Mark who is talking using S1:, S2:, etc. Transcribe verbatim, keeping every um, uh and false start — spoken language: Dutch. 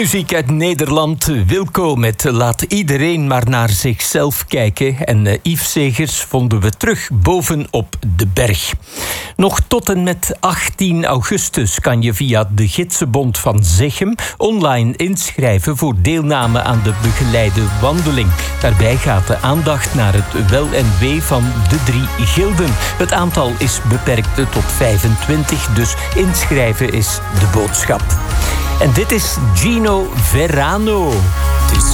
S1: Muziek uit Nederland. Wilco met Laat iedereen maar naar zichzelf kijken. En uh, Yves Segers vonden we terug boven op de berg. Nog tot en met achttien augustus kan je via de Gidsenbond van Zechem online inschrijven voor deelname aan de begeleide wandeling. Daarbij gaat de aandacht naar het wel en wee van de drie gilden. Het aantal is beperkt tot vijfentwintig, dus inschrijven is de boodschap. En dit is Gino Verano.